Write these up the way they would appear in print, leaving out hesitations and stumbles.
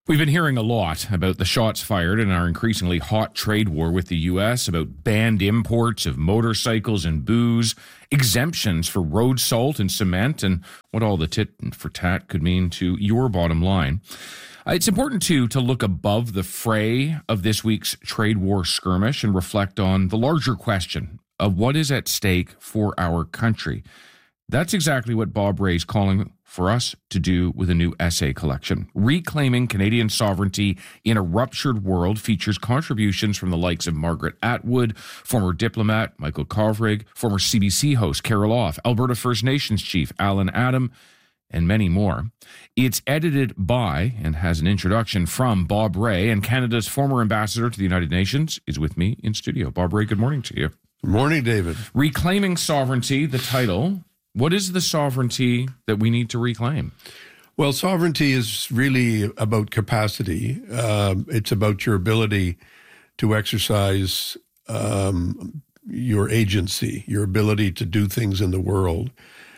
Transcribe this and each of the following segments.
We've been hearing a lot about the shots fired in our increasingly hot trade war with the U.S., about banned imports of motorcycles and booze, exemptions for road salt and cement, and what all the tit for tat could mean to your bottom line. It's important, too, to look above the fray of this week's trade war skirmish and reflect on the larger question of what is at stake for our country. That's exactly what Bob Rae's calling for us to do with a new essay collection. Reclaiming Canadian Sovereignty in a Ruptured World features contributions from the likes of Margaret Atwood, former diplomat Michael Kovrig, former CBC host Carol Off, Alberta First Nations chief Alan Adam, and many more. It's edited by and has an introduction from Bob Rae, and Canada's former ambassador to the United Nations is with me in studio. Bob Rae, good morning to you. Good morning, David. Reclaiming Sovereignty, the title. What is the sovereignty that we need to reclaim? Well, sovereignty is really about capacity. It's about your ability to exercise your agency, your ability to do things in the world.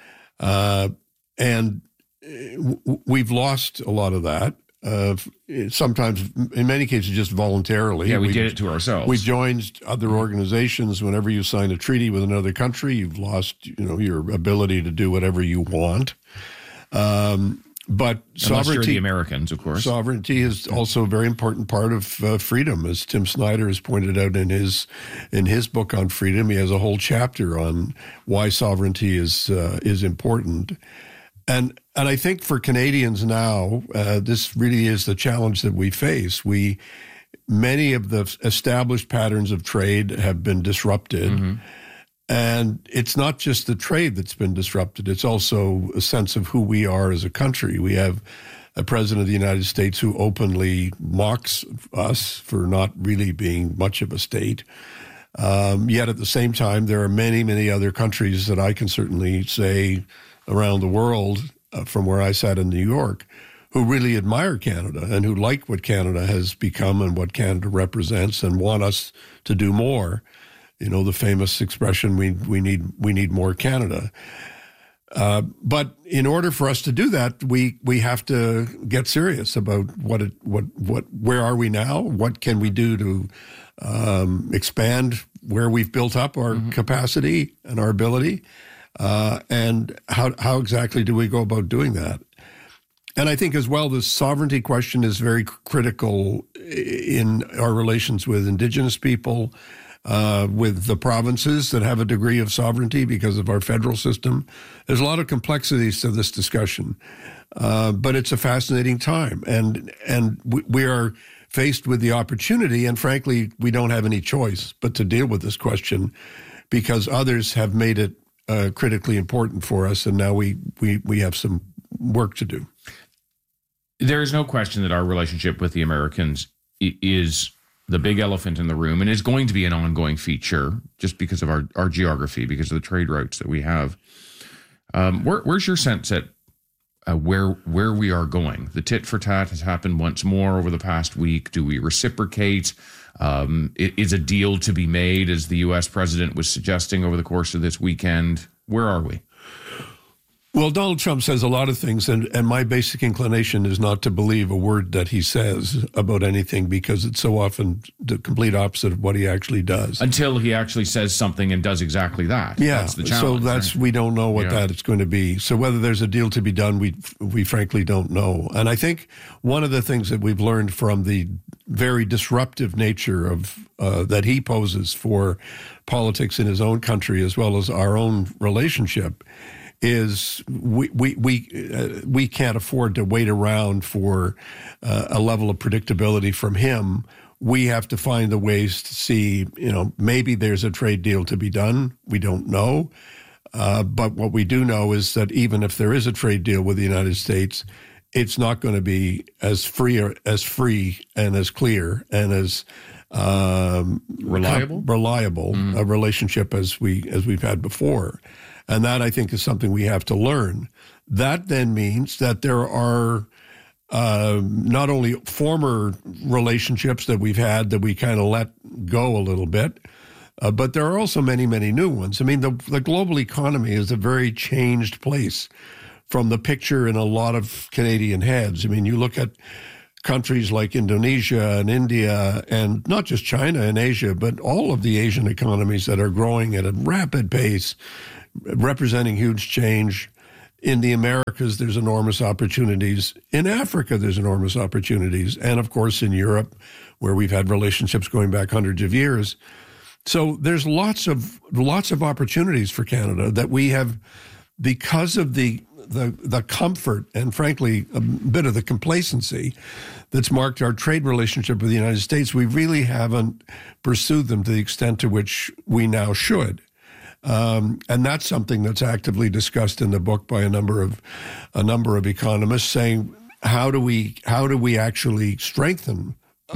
And we've lost a lot of that. Sometimes, in many cases, just voluntarily. Yeah, we did it to ourselves. We joined other organizations. Whenever you sign a treaty with another country, you've lost, your ability to do whatever you want. But sovereignty, you're the Americans, of course. Sovereignty is also a very important part of freedom, as Tim Snyder has pointed out in his book on freedom. He has a whole chapter on why sovereignty is important. And I think for Canadians now, this really is the challenge that we face. Many of the established patterns of trade have been disrupted. Mm-hmm. And it's not just the trade that's been disrupted. It's also a sense of who we are as a country. We have a president of the United States who openly mocks us for not really being much of a state. Yet at the same time, there are many, many other countries that I can certainly say around the world, from where I sat in New York, who really admire Canada and who like what Canada has become and what Canada represents and want us to do more. The famous expression, we need more Canada. But in order for us to do that, we have to get serious about where are we now? What can we do to expand where we've built up our capacity and our ability? And how exactly do we go about doing that? And I think as well, the sovereignty question is very critical in our relations with Indigenous people, with the provinces that have a degree of sovereignty because of our federal system. There's a lot of complexities to this discussion, but it's a fascinating time. And we are faced with the opportunity, and frankly, we don't have any choice but to deal with this question because others have made it critically important for us, and now we have some work to do. There is no question that our relationship with the Americans is the big elephant in the room and is going to be an ongoing feature just because of our geography, because of the trade routes that we have. Where's your sense at where we are going? The tit for tat has happened once more over the past week. Do we reciprocate? Is a deal to be made, as the U.S. president was suggesting over the course of this weekend? Where are we? Well, Donald Trump says a lot of things, and my basic inclination is not to believe a word that he says about anything because it's so often the complete opposite of what he actually does. Until he actually says something and does exactly that. Yeah, that's the challenge. So we don't know what that is going to be. So whether there's a deal to be done, we frankly don't know. And I think one of the things that we've learned from the very disruptive nature of that he poses for politics in his own country as well as our own relationship is we can't afford to wait around for a level of predictability from him. We have to find the ways to see, maybe there's a trade deal to be done. We don't know. But what we do know is that even if there is a trade deal with the United States, it's not going to be as free and as clear and as reliable a relationship as we've had before. And that, I think, is something we have to learn. That then means that there are not only former relationships that we've had that we kind of let go a little bit, but there are also many, many new ones. I mean, the global economy is a very changed place from the picture in a lot of Canadian heads. I mean, you look at countries like Indonesia and India, and not just China and Asia, but all of the Asian economies that are growing at a rapid pace, representing huge change. In the Americas, there's enormous opportunities. In Africa, there's enormous opportunities. And of course, in Europe, where we've had relationships going back hundreds of years. So there's lots of opportunities for Canada that we have, because of the comfort and, frankly, a bit of the complacency that's marked our trade relationship with the United States. We really haven't pursued them to the extent to which we now should. And that's something that's actively discussed in the book by a number of economists, saying how do we actually strengthen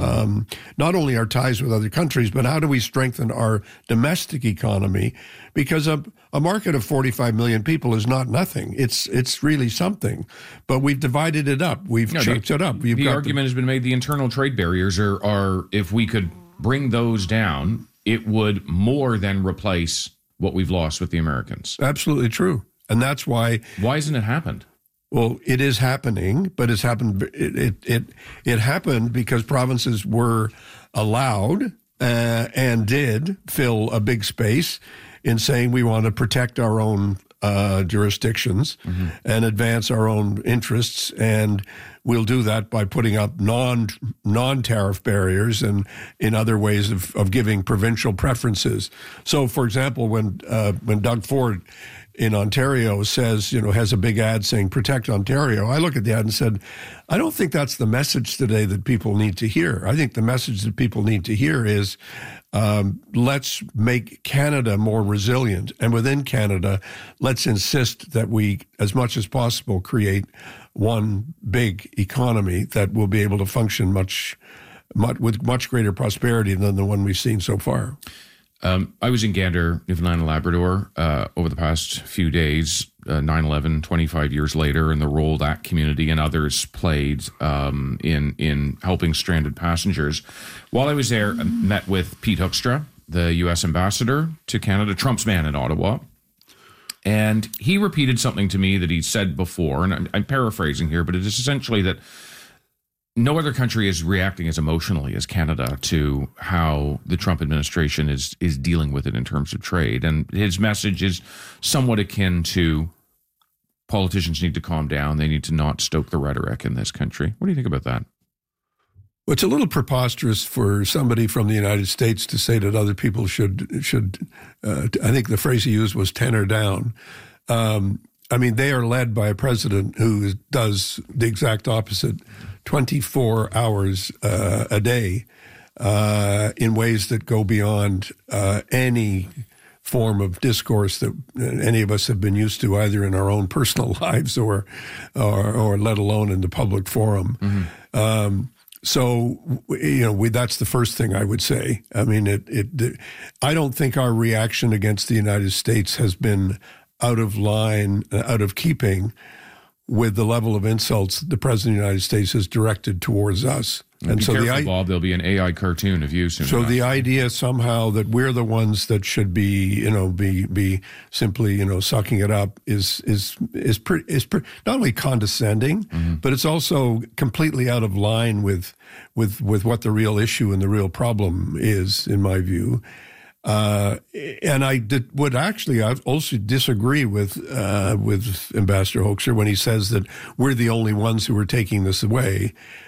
not only our ties with other countries, but how do we strengthen our domestic economy? Because a market of 45 million people is not nothing. It's really something. But we've divided it up. We've chunked it up. The argument has been made the internal trade barriers are, if we could bring those down, it would more than replace what we've lost with the Americans. Absolutely true. And that's why... Why hasn't it happened? Well, it is happening, but it's happened. It happened because provinces were allowed and did fill a big space in saying we want to protect our own jurisdictions and advance our own interests, and we'll do that by putting up non-tariff barriers and in other ways of giving provincial preferences. So, for example, when Doug Ford in Ontario says, has a big ad saying protect Ontario, I look at the ad and said, I don't think that's the message today that people need to hear. I think the message that people need to hear is let's make Canada more resilient. And within Canada, let's insist that we, as much as possible, create one big economy that will be able to function with much greater prosperity than the one we've seen so far. I was in Gander, Newfoundland and Labrador over the past few days, 9/11, 25 years later, and the role that community and others played in helping stranded passengers. While I was there, I met with Pete Hoekstra, the U.S. ambassador to Canada, Trump's man in Ottawa. And he repeated something to me that he said before, and I'm paraphrasing here, but it is essentially that no other country is reacting as emotionally as Canada to how the Trump administration is dealing with it in terms of trade. And his message is somewhat akin to politicians need to calm down. They need to not stoke the rhetoric in this country. What do you think about that? Well, it's a little preposterous for somebody from the United States to say that other people should I think the phrase he used was tenor down. I mean, they are led by a president who does the exact opposite 24 hours a day in ways that go beyond any form of discourse that any of us have been used to, either in our own personal lives or let alone in the public forum. So, that's the first thing I would say. I mean, I don't think our reaction against the United States has been out of line, out of keeping with the level of insults the President of the United States has directed towards us. And be so careful, Bob, there'll be an AI cartoon of you soon. So the idea somehow that we're the ones that should be, be simply, sucking it up is not only condescending, but it's also completely out of line with what the real issue and the real problem is, in my view. And I would actually also disagree with Ambassador Hoekstra when he says that we're the only ones who are taking this away.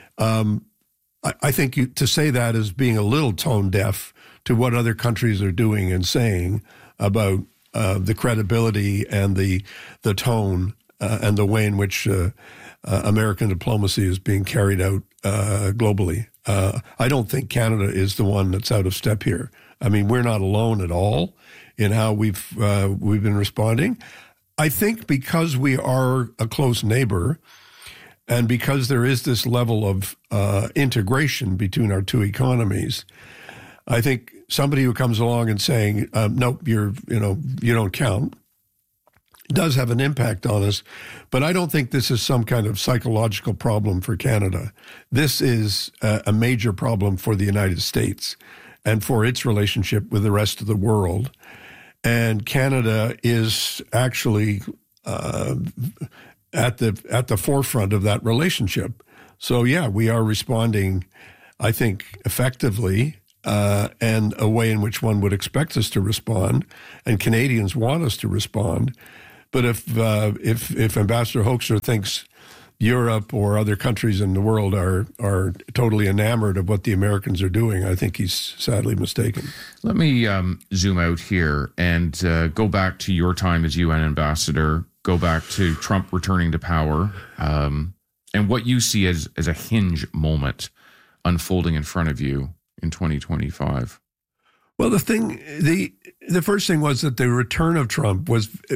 I think to say that is being a little tone deaf to what other countries are doing and saying about the credibility and the tone and the way in which American diplomacy is being carried out globally. I don't think Canada is the one that's out of step here. I mean, we're not alone at all in how we've been responding. I think because we are a close neighbor, and because there is this level of integration between our two economies, I think somebody who comes along and saying, "Nope, you don't count," does have an impact on us. But I don't think this is some kind of psychological problem for Canada. This is a major problem for the United States and for its relationship with the rest of the world. And Canada is actually at the forefront of that relationship. So, yeah, we are responding, I think, effectively, and a way in which one would expect us to respond, and Canadians want us to respond. But if Ambassador Hoekstra thinks Europe or other countries in the world are totally enamored of what the Americans are doing, I think he's sadly mistaken. Let me zoom out here and go back to your time as UN ambassador, go back to Trump returning to power, and what you see as a hinge moment unfolding in front of you in 2025. Well, the first thing was that the return of Trump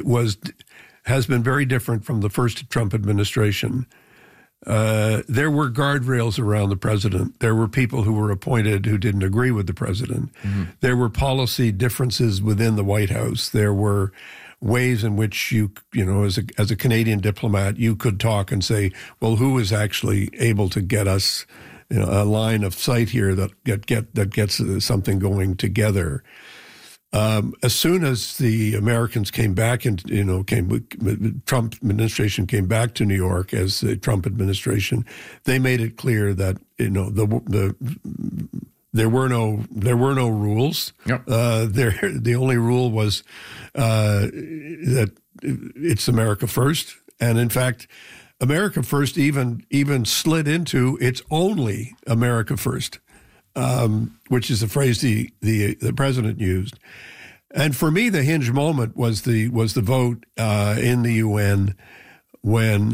has been very different from the first Trump administration. There were guardrails around the president. There were people who were appointed who didn't agree with the president. Mm-hmm. There were policy differences within the White House. There were ways in which you know, as a Canadian diplomat, you could talk and say, well, who is actually able to get us, you know, a line of sight here that gets something going together. As soon as the Americans came back and, you know, Trump administration came back to New York as the Trump administration, they made it clear that, you know, there were no rules. Yep. The only rule was that it's America first, and in fact, America first even slid into it's only America first, which is the phrase the president used. And for me, the hinge moment was the vote in the UN when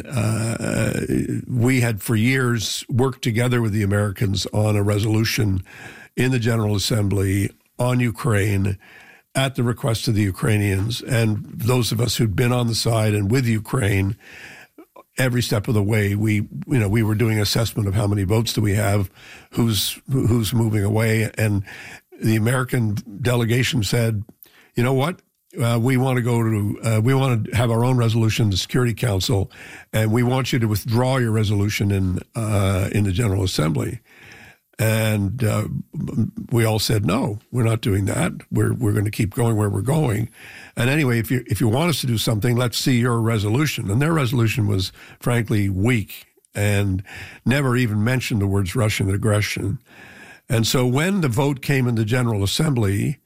we had for years worked together with the Americans on a resolution in the General Assembly on Ukraine at the request of the Ukrainians. And those of us who'd been on the side and with Ukraine every step of the way, we were doing assessment of how many votes do we have, who's moving away. And the American delegation said, you know what? We want to have our own resolution in the Security Council, and we want you to withdraw your resolution in the General Assembly. And we all said, no, we're not doing that. We're going to keep going where we're going. And anyway, if you want us to do something, let's see your resolution. And their resolution was frankly weak and never even mentioned the words Russian aggression. And so when the vote came in the General Assembly,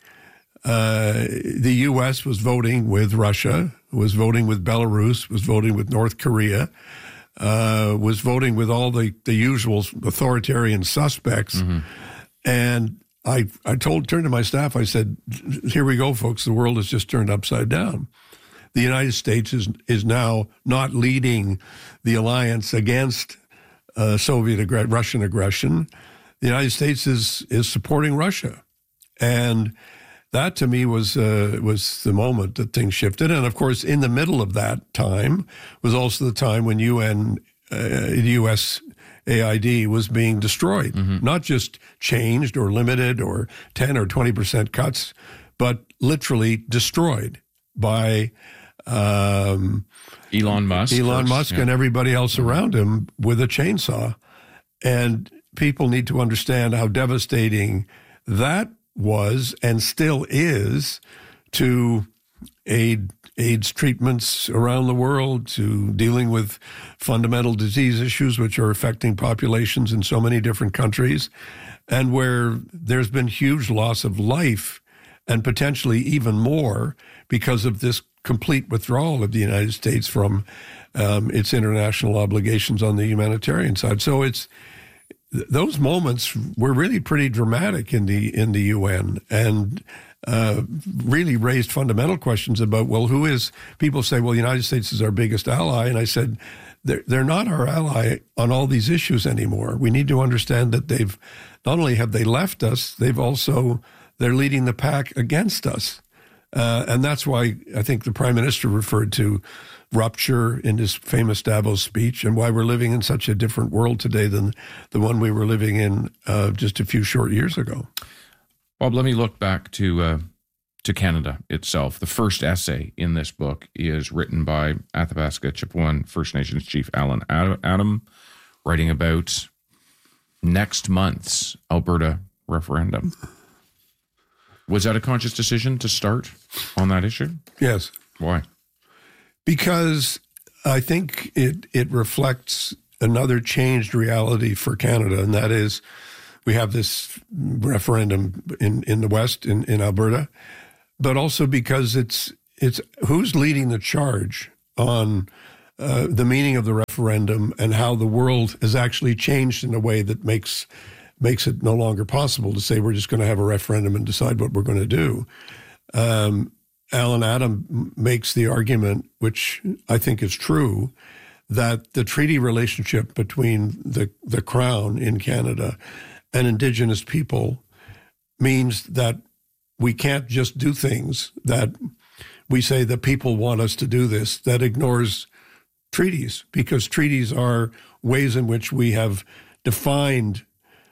the U.S. was voting with Russia, was voting with Belarus, was voting with North Korea, was voting with all the usual authoritarian suspects. Mm-hmm. And I turned to my staff, I said, here we go, folks, the world has just turned upside down. The United States is now not leading the alliance against Russian aggression. The United States is supporting Russia. And that, to me, was the moment that things shifted. And, of course, in the middle of that time was also the time when USAID was being destroyed, mm-hmm. not just changed or limited or 10 or 20% cuts, but literally destroyed by Elon Musk and everybody else around him with a chainsaw. And people need to understand how devastating that was and still is to AIDS treatments around the world, to dealing with fundamental disease issues which are affecting populations in so many different countries, and where there's been huge loss of life and potentially even more because of this complete withdrawal of the United States from its international obligations on the humanitarian side. So those moments were really pretty dramatic in the UN, and really raised fundamental questions about, well, who is? People say, well, the United States is our biggest ally, and I said, they're not our ally on all these issues anymore. We need to understand that they've not only have they left us, they're leading the pack against us, and that's why I think the Prime Minister referred to rupture in his famous Davos speech, and why we're living in such a different world today than the one we were living in just a few short years ago. Bob, let me look back to Canada itself. The first essay in this book is written by Athabasca Chipewyan First Nations Chief Alan Adam, writing about next month's Alberta referendum. Was that a conscious decision to start on that issue? Yes. Why? Because I think it reflects another changed reality for Canada, and that is we have this referendum in the West, in Alberta, but also because it's who's leading the charge on the meaning of the referendum and how the world has actually changed in a way that makes it no longer possible to say we're just going to have a referendum and decide what we're going to do. Alan Adam makes the argument, which I think is true, that the treaty relationship between the Crown in Canada and Indigenous people means that we can't just do things that we say the people want us to do this, that ignores treaties, because treaties are ways in which we have defined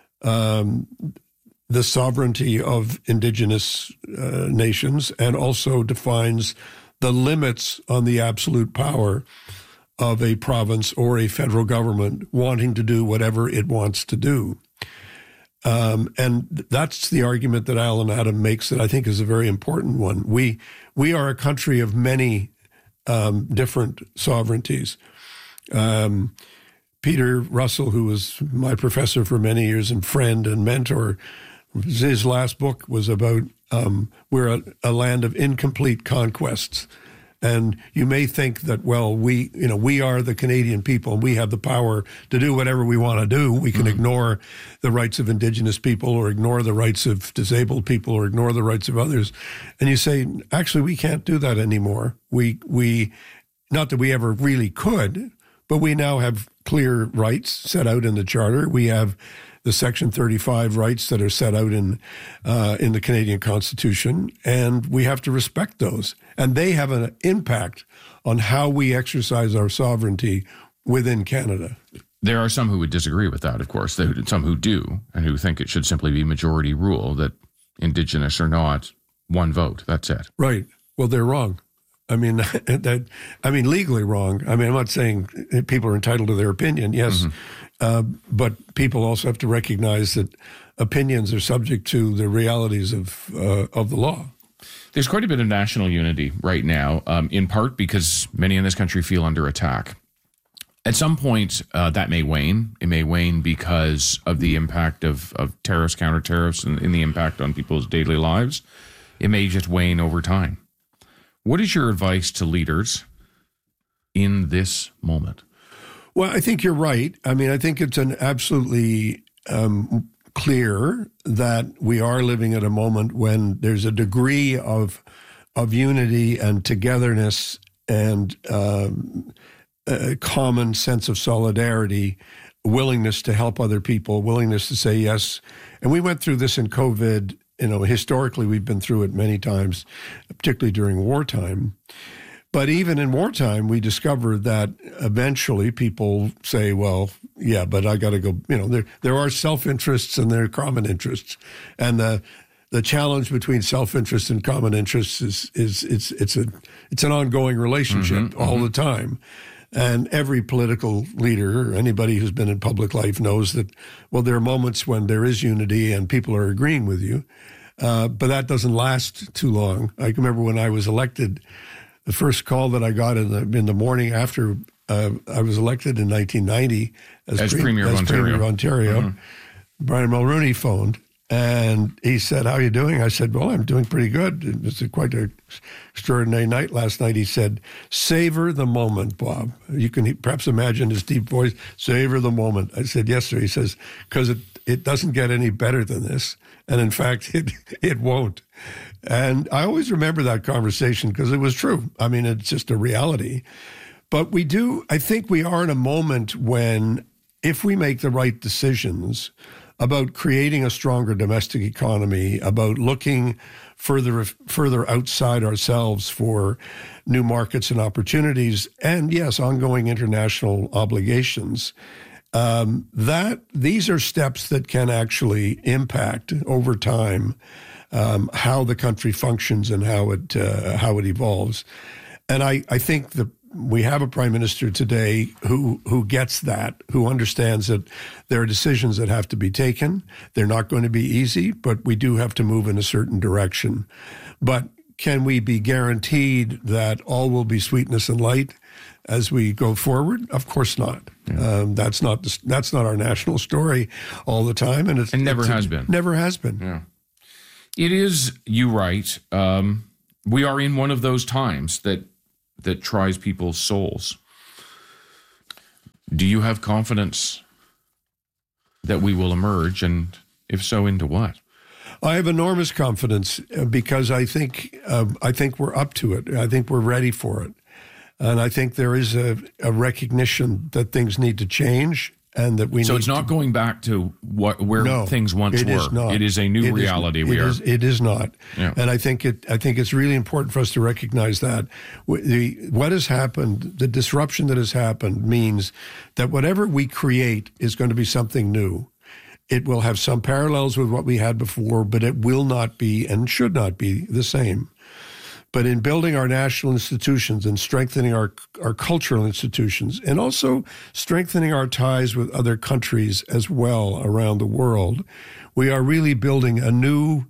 the sovereignty of Indigenous nations, and also defines the limits on the absolute power of a province or a federal government wanting to do whatever it wants to do. And that's the argument that Alan Adam makes that I think is a very important one. We are a country of many different sovereignties. Peter Russell, who was my professor for many years and friend and mentor, his last book was about we're a land of incomplete conquests. And you may think that, well, we are the Canadian people and we have the power to do whatever we want to do. We can ignore the rights of Indigenous people or ignore the rights of disabled people or ignore the rights of others. And you say, actually, we can't do that anymore. We not that we ever really could, but we now have clear rights set out in the Charter. We have the Section 35 rights that are set out in the Canadian Constitution, and we have to respect those. And they have an impact on how we exercise our sovereignty within Canada. There are some who would disagree with that, of course. Some who do, and who think it should simply be majority rule, that Indigenous or not, one vote, that's it. Right. Well, they're wrong. I mean, legally wrong. I mean, I'm not saying people are entitled to their opinion, yes, but people also have to recognize that opinions are subject to the realities of the law. There's quite a bit of national unity right now, in part because many in this country feel under attack. At some point, that may wane. It may wane because of the impact of tariffs, counter tariffs, and the impact on people's daily lives. It may just wane over time. What is your advice to leaders in this moment? Well, I think you're right. I mean, I think it's an absolutely clear that we are living at a moment when there's a degree of unity and togetherness and a common sense of solidarity, willingness to help other people, willingness to say yes. And we went through this in COVID. Historically, we've been through it many times, particularly during wartime. But even in wartime, we discovered that eventually people say, well, yeah, but I got to go, there are self-interests and there are common interests. And the challenge between self-interest and common interests it's an ongoing relationship all the time. And every political leader or anybody who's been in public life knows that, well, there are moments when there is unity and people are agreeing with you, but that doesn't last too long. I can remember when I was elected, the first call that I got in the morning after I was elected in 1990 as Premier of Ontario, Brian Mulroney phoned. And he said, how are you doing? I said, well, I'm doing pretty good. It was quite an extraordinary night last night. He said, savor the moment, Bob. You can perhaps imagine his deep voice, savor the moment. I said, yes, sir. He says, because it doesn't get any better than this. And in fact, it won't. And I always remember that conversation because it was true. I mean, it's just a reality. But I think we are in a moment when if we make the right decisions about creating a stronger domestic economy, about looking further outside ourselves for new markets and opportunities, and yes, ongoing international obligations, that these are steps that can actually impact over time how the country functions and how it evolves. And I think we have a prime minister today who gets that, who understands that there are decisions that have to be taken. They're not going to be easy, but we do have to move in a certain direction. But can we be guaranteed that all will be sweetness and light? as we go forward? Of course not. Yeah. That's not our national story all the time, and never has been. Never has been. Yeah, it is. You right. We are in one of those times that tries people's souls. Do you have confidence that we will emerge, and if so, into what? I have enormous confidence because I think we're up to it. I think we're ready for it. And I think there is a recognition that things need to change and that we So need it's not going back to where things once were. Is not. It is a new reality. It is not. Yeah. And I think it's really important for us to recognize that. What has happened, the disruption that has happened means that whatever we create is going to be something new. It will have some parallels with what we had before, but it will not be and should not be the same. But in building our national institutions and strengthening our cultural institutions and also strengthening our ties with other countries as well around the world, we are really building a new,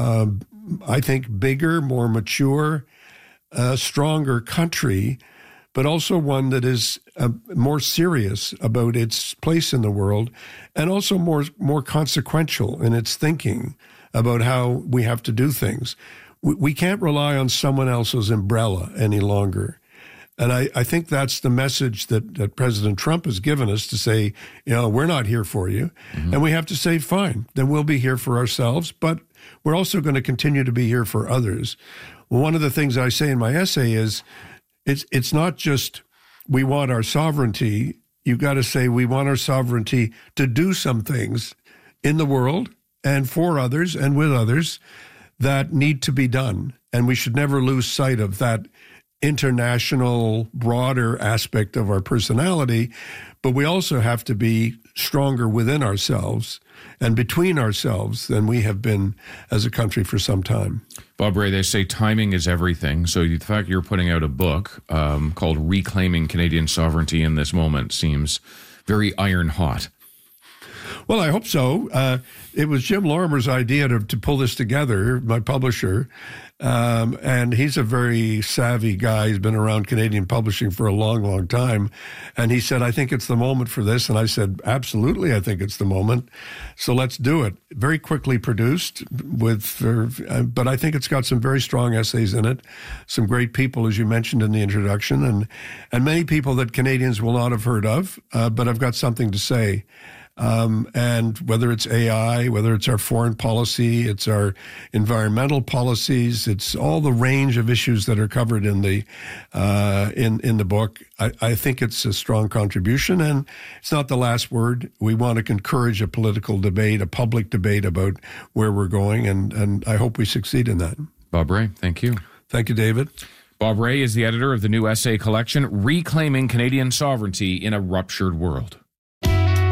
I think, bigger, more mature, stronger country, but also one that is more serious about its place in the world and also more consequential in its thinking about how we have to do things. We can't rely on someone else's umbrella any longer. And I think that's the message that President Trump has given us to say, we're not here for you. Mm-hmm. And we have to say, fine, then we'll be here for ourselves, but we're also going to continue to be here for others. One of the things I say in my essay is, it's not just we want our sovereignty. You've got to say we want our sovereignty to do some things in the world and for others and with others that need to be done. And we should never lose sight of that international, broader aspect of our personality. But we also have to be stronger within ourselves and between ourselves than we have been as a country for some time. Bob Rae, they say timing is everything. So the fact you're putting out a book called Reclaiming Canadian Sovereignty in this moment seems very iron hot. Well, I hope so. It was Jim Lorimer's idea to pull this together, my publisher, and he's a very savvy guy. He's been around Canadian publishing for a long, long time. And he said, I think it's the moment for this. And I said, absolutely, I think it's the moment. So let's do it. Very quickly produced, but I think it's got some very strong essays in it, some great people, as you mentioned in the introduction, and many people that Canadians will not have heard of, but I've got something to say. And whether it's AI, whether it's our foreign policy, it's our environmental policies, it's all the range of issues that are covered in the book. I think it's a strong contribution, and it's not the last word. We want to encourage a political debate, a public debate about where we're going, and I hope we succeed in that. Bob Rae, thank you. Thank you, David. Bob Rae is the editor of the new essay collection, Reclaiming Canadian Sovereignty in a Ruptured World.